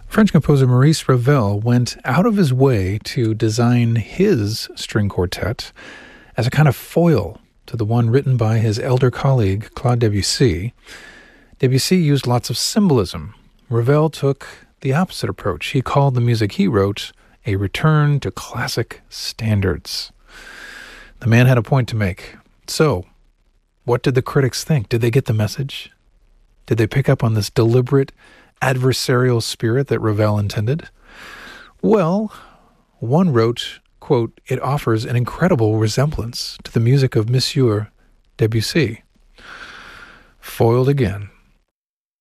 French composer Maurice Ravel went out of his way to design his string quartet as a kind of foil to the one written by his elder colleague Claude Debussy. Debussy used lots of symbolism. Ravel took the opposite approach. He called the music he wrote a return to classic standards. The man had a point to make. So, what did the critics think? Did they get the message? Did they pick up on this deliberate adversarial spirit that Ravel intended? Well, one wrote, quote, "It offers an incredible resemblance to the music of Monsieur Debussy." Foiled again.